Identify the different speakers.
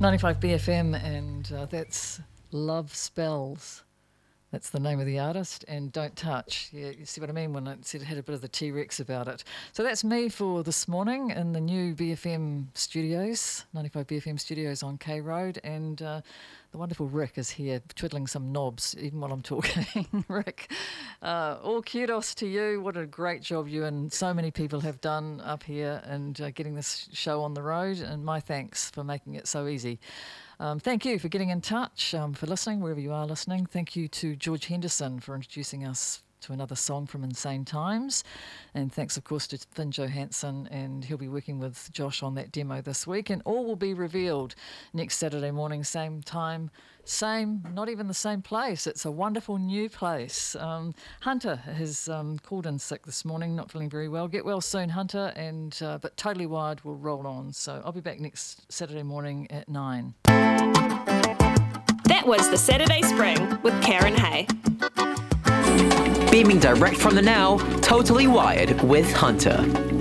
Speaker 1: 95 BFM, and that's Love Spells. That's the name of the artist, and Don't Touch. Yeah, you see what I mean when I said it had a bit of the T-Rex about it. So that's me for this morning in the new BFM studios, 95 BFM studios on K Road, and the wonderful Rick is here twiddling some knobs even while I'm talking. Rick, all kudos to you. What a great job you and so many people have done up here and getting this show on the road, and my thanks for making it so easy. Thank you for getting in touch, for listening, wherever you are listening. Thank you to George Henderson for introducing us to another song from Insane Times. And thanks, of course, to Finn Johansson, and he'll be working with Josh on that demo this week. And all will be revealed next Saturday morning, same time, same, not even the same place. It's a wonderful new place. Hunter has called in sick this morning, not feeling very well. Get well soon, Hunter, and but Totally Wired will roll on. So I'll be back next Saturday morning at 9.
Speaker 2: That was the Saturday Spring with Karen Hay.
Speaker 3: Beaming direct from the now, Totally Wired with Hunter.